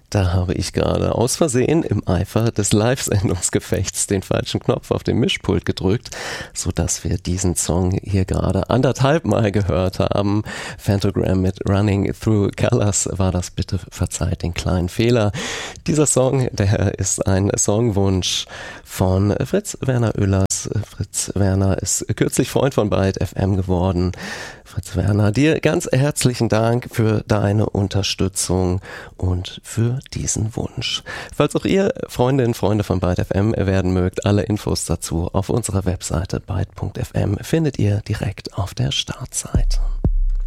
Da habe ich gerade aus Versehen im Eifer des Live-Sendungsgefechts den falschen Knopf auf dem Mischpult gedrückt, sodass wir diesen Song hier gerade 1,5 Mal gehört haben. Phantogram mit Running Through Colors war das, bitte verzeiht den kleinen Fehler. Dieser Song, der ist ein Songwunsch von Fritz Werner Uellers. Fritz Werner ist kürzlich Freund von Byte FM geworden. Fritz Werner, dir ganz herzlichen Dank für deine Unterstützung und für diesen Wunsch. Falls auch ihr Freundinnen und Freunde von Byte FM werden mögt, alle Infos dazu auf unserer Webseite byte.fm findet ihr direkt auf der Startseite.